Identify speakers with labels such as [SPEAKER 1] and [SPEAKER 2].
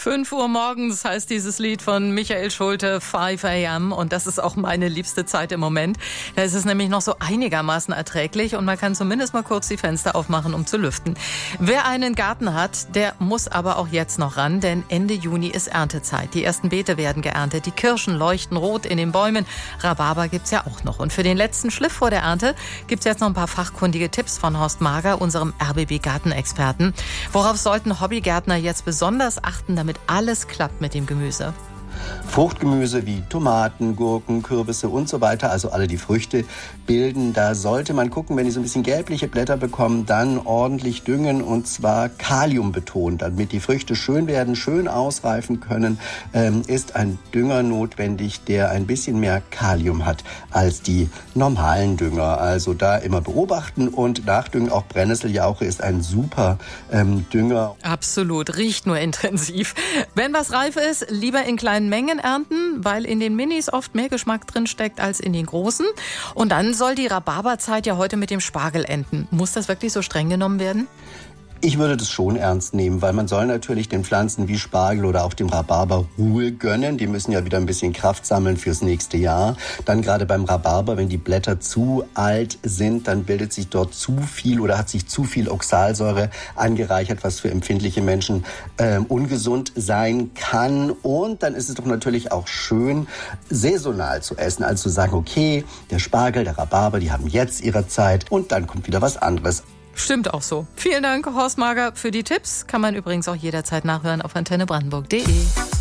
[SPEAKER 1] 5 Uhr morgens heißt dieses Lied von Michael Schulte, 5 a.m. Und das ist auch meine liebste Zeit im Moment. Da ist es nämlich noch so einigermaßen erträglich und man kann zumindest mal kurz die Fenster aufmachen, um zu lüften. Wer einen Garten hat, der muss aber auch jetzt noch ran, denn Ende Juni ist Erntezeit. Die ersten Beete werden geerntet, die Kirschen leuchten rot in den Bäumen. Rhabarber gibt's ja auch noch. Und für den letzten Schliff vor der Ernte gibt's jetzt noch ein paar fachkundige Tipps von Horst Mager, unserem RBB-Gartenexperten. Worauf sollten Hobbygärtner jetzt besonders achten, damit alles klappt mit dem Gemüse?
[SPEAKER 2] Fruchtgemüse wie Tomaten, Gurken, Kürbisse und so weiter, also alle die Früchte bilden. Da sollte man gucken, wenn die so ein bisschen gelbliche Blätter bekommen, dann ordentlich düngen und zwar Kalium betont. Damit die Früchte schön werden, schön ausreifen können, ist ein Dünger notwendig, der ein bisschen mehr Kalium hat als die normalen Dünger. Also da immer beobachten und nachdüngen. Auch Brennnesseljauche ist ein super Dünger.
[SPEAKER 1] Absolut, riecht nur intensiv. Wenn was reif ist, lieber in kleinen Mengen ernten, weil in den Minis oft mehr Geschmack drin steckt als in den großen. Und dann soll die Rhabarberzeit ja heute mit dem Spargel enden. Muss das wirklich so streng genommen werden?
[SPEAKER 2] Ich würde das schon ernst nehmen, weil man soll natürlich den Pflanzen wie Spargel oder auch dem Rhabarber Ruhe gönnen. Die müssen ja wieder ein bisschen Kraft sammeln fürs nächste Jahr. Dann gerade beim Rhabarber, wenn die Blätter zu alt sind, dann bildet sich dort zu viel oder hat sich zu viel Oxalsäure angereichert, was für empfindliche Menschen ungesund sein kann. Und dann ist es doch natürlich auch schön, saisonal zu essen. Also zu sagen, okay, der Spargel, der Rhabarber, die haben jetzt ihre Zeit und dann kommt wieder was anderes.
[SPEAKER 1] Stimmt auch so. Vielen Dank, Horst Mager, für die Tipps. Kann man übrigens auch jederzeit nachhören auf antennebrandenburg.de.